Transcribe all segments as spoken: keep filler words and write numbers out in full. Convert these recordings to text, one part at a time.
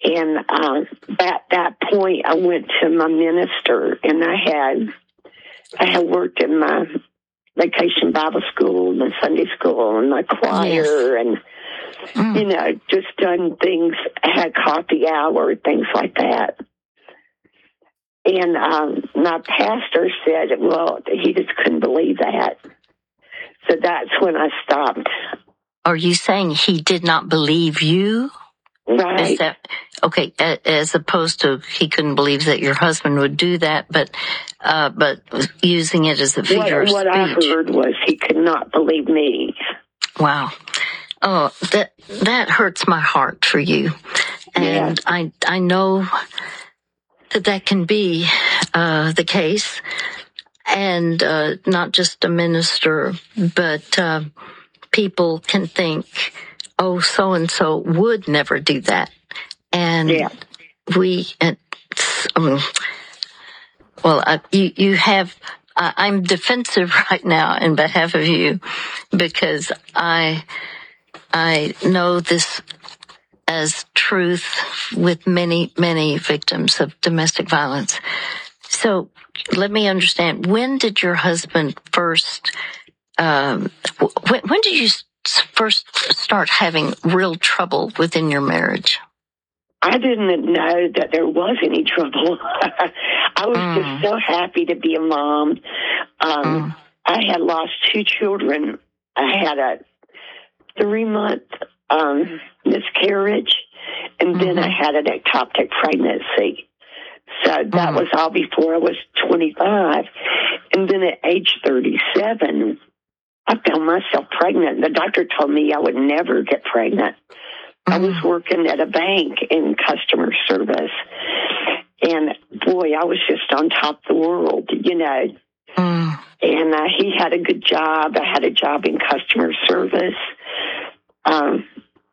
And um, at that point, I went to my minister, and I had I had worked in my vacation Bible school, my Sunday school, and my choir, yes. and mm. you know, just done things. I had coffee hour, things like that. And um, my pastor said, "Well, he just couldn't believe that." So that's when I stopped. Are you saying he did not believe you? Right. Is that, okay, as opposed to he couldn't believe that your husband would do that, but uh, but using it as a figure what, of what speech. What I heard was he could not believe me. Wow. Oh, that that hurts my heart for you. And yeah. I I know that that can be uh, the case. And uh, not just a minister, but uh, people can think, oh, so-and-so would never do that. And yeah. we, um, well, uh, you, you have, uh, I'm defensive right now in behalf of you because I, I know this as truth with many, many victims of domestic violence. So let me understand, when did your husband first, um, when, when did you first start having real trouble within your marriage? I didn't know that there was any trouble. I was mm. just so happy to be a mom. Um, mm. I had lost two children. I had a three-month um, miscarriage, and then mm-hmm. I had an ectopic pregnancy. So that mm. was all before I was twenty-five. And then at age thirty-seven, I found myself pregnant. The doctor told me I would never get pregnant. I was working at a bank in customer service, and boy, I was just on top of the world, you know. Mm. And uh, he had a good job. I had a job in customer service. Um,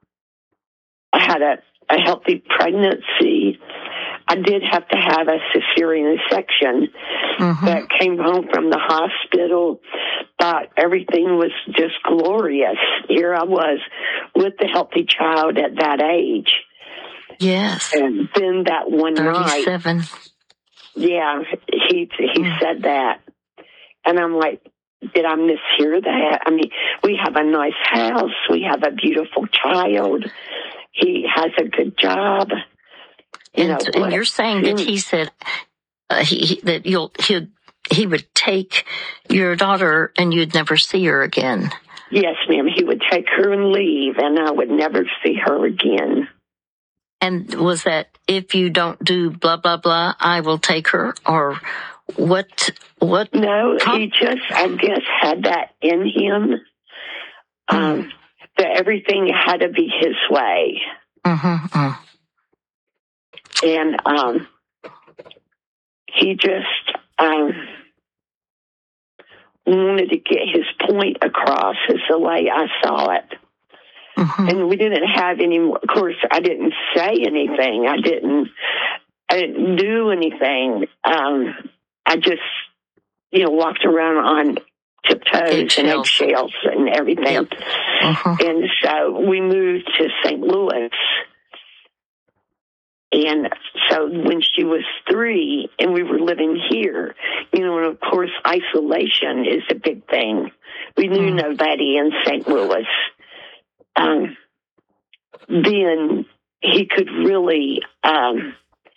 I had a, a healthy pregnancy. I did have to have a cesarean section, mm-hmm. but came home from the hospital, thought everything was just glorious. Here I was with the healthy child at that age. Yes. And then that one thirty-seven. night, yeah, he he mm. said that. And I'm like, did I mishear that? I mean, we have a nice house. We have a beautiful child. He has a good job. You and, know, and you're saying that he said uh, he, he that you'll he he would take your daughter and you'd never see her again. Yes, ma'am. He would take her and leave, and I would never see her again. And was that if you don't do blah blah blah, I will take her, or what? What? No, he just I guess had that in him. Um, mm. That everything had to be his way. Mm-hmm. Mm. And um, he just um, wanted to get his point across is the way I saw it. Mm-hmm. And we didn't have any more. Of course, I didn't say anything. I didn't, I didn't do anything. Um, I just, you know, walked around on tiptoes eggshells. and eggshells and everything. Yep. Uh-huh. And so we moved to Saint Louis. And so when she was three and we were living here, you know, and of course, isolation is a big thing. We knew mm. nobody in Saint Louis. Um, then he could really um,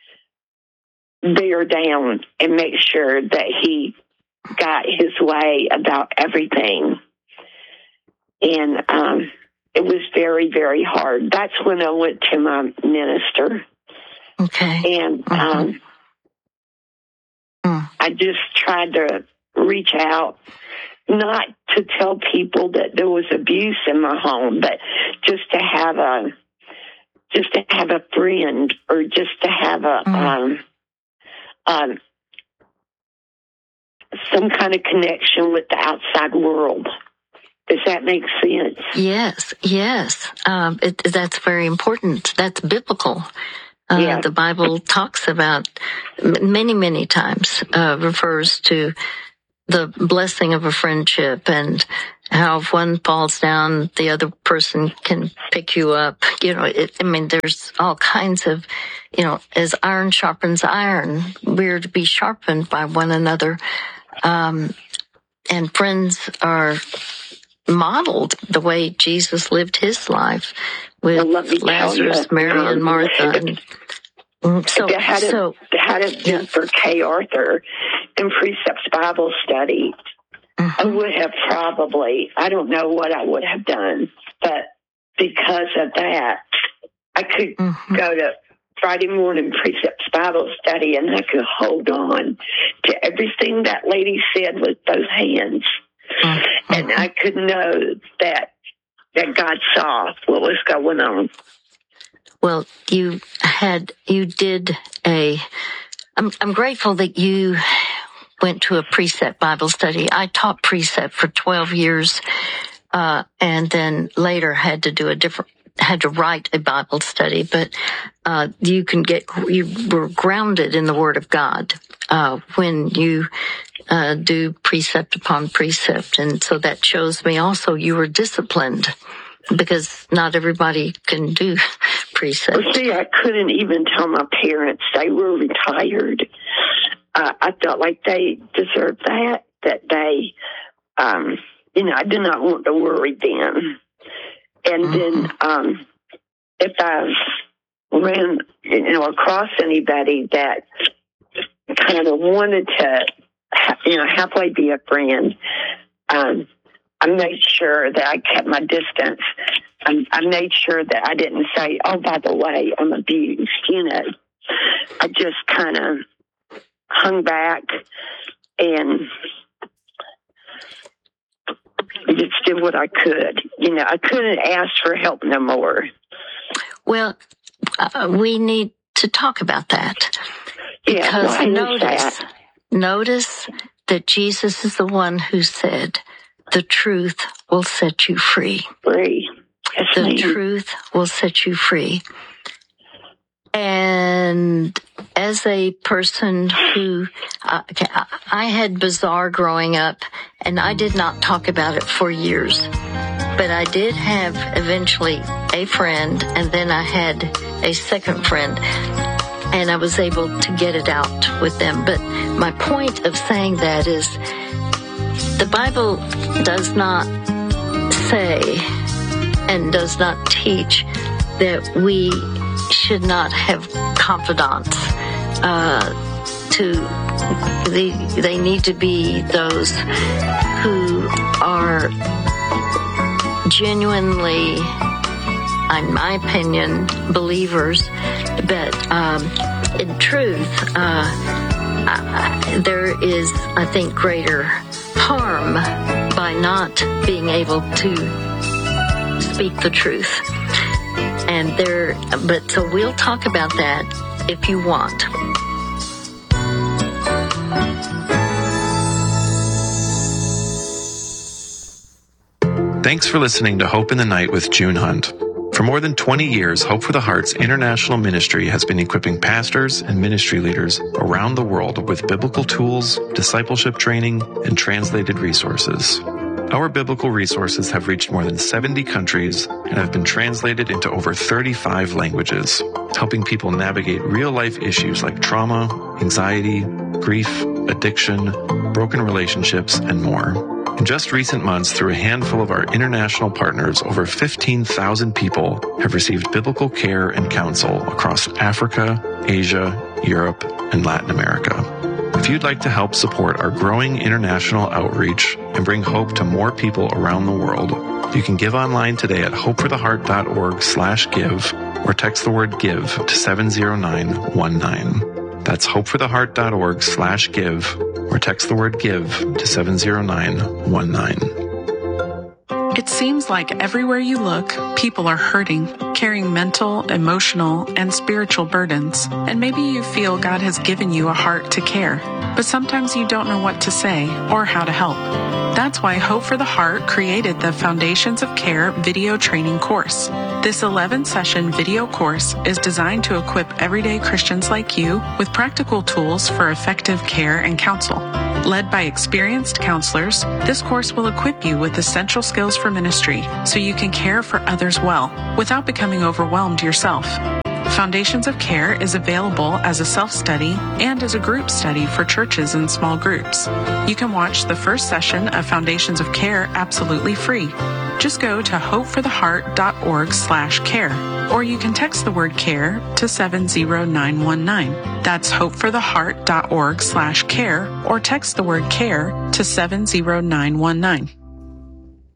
bear down and make sure that he got his way about everything. And um, it was very, very hard. That's when I went to my minister. Okay. And um, mm-hmm. mm. I just tried to reach out, not to tell people that there was abuse in my home, but just to have a, just to have a friend, or just to have a, mm. um, um, some kind of connection with the outside world. Does that make sense? Yes, yes. Um, it, that's very important. That's biblical. Uh, yeah. The Bible talks about many, many times, uh, refers to the blessing of a friendship and how if one falls down, the other person can pick you up. You know, it, I mean, there's all kinds of, you know, as iron sharpens iron, we're to be sharpened by one another. Um, and friends are modeled the way Jesus lived his life with well, Lazarus, you, Mary, um, and Martha. And, so, if it hadn't, so, it hadn't been yeah. for Kay Arthur and Precepts Bible Study, mm-hmm. I would have probably, I don't know what I would have done, but because of that, I could mm-hmm. go to Friday morning Precepts Bible Study and I could hold on to everything that lady said with those hands. Mm-hmm. And I could know that that God saw what was going on. Well, you had, you did a, I'm, I'm grateful that you went to a Precept Bible Study. I taught Precept for twelve years, uh, and then later had to do a different, had to write a Bible study, but, uh, you can get, you were grounded in the Word of God, uh, when you, uh, do precept upon precept. And so that shows me also you were disciplined, because not everybody can do precept. Well, see, I couldn't even tell my parents. They were retired. Uh, I felt like they deserved that, that they, um, you know, I did not want to worry them. And mm-hmm. then um, if I ran, you know, across anybody that kind of wanted to, you know, halfway be a friend, um, I made sure that I kept my distance. I, I made sure that I didn't say, oh, by the way, I'm abused, you know. I just kind of hung back and just did what I could. You know, I couldn't ask for help no more. Well, uh, we need to talk about that. Yeah, because well, notice, that. notice that Jesus is the one who said, the truth will set you free. Free. Yes, the ma'am. truth will set you free. And as a person who, uh, I had Bazaar growing up, and I did not talk about it for years. But I did have eventually a friend, and then I had a second friend, and I was able to get it out with them. But my point of saying that is, the Bible does not say and does not teach that we should not have confidants. Uh, to they, they need to be those who are genuinely, in my opinion, believers. But um, in truth, uh, I, there is, I think, greater harm by not being able to speak the truth. And there, but so we'll talk about that if you want. Thanks for listening to Hope in the Night with June Hunt. For more than twenty years, Hope for the Heart's international ministry has been equipping pastors and ministry leaders around the world with biblical tools, discipleship training, and translated resources. Our biblical resources have reached more than seventy countries and have been translated into over thirty-five languages, helping people navigate real-life issues like trauma, anxiety, grief, addiction, broken relationships, and more. In just recent months, through a handful of our international partners, over fifteen thousand people have received biblical care and counsel across Africa, Asia, Europe, and Latin America. If you'd like to help support our growing international outreach and bring hope to more people around the world, you can give online today at hopefortheheart.org slash give or text the word give to seven zero nine one nine. That's hopefortheheart.org slash give or text the word give to seven zero nine one nine. It seems like everywhere you look, people are hurting, carrying mental, emotional, and spiritual burdens. And maybe you feel God has given you a heart to care, but sometimes you don't know what to say or how to help. That's why Hope for the Heart created the Foundations of Care video training course. This eleven-session video course is designed to equip everyday Christians like you with practical tools for effective care and counsel. Led by experienced counselors, this course will equip you with essential skills for ministry so you can care for others well without becoming overwhelmed yourself. Foundations of Care is available as a self-study and as a group study for churches and small groups. You can watch the first session of Foundations of Care absolutely free. Just go to hopefortheheart.org slash care, or you can text the word care to seven zero nine one nine. That's hopefortheheart.org slash care, or text the word care to seven zero nine one nine.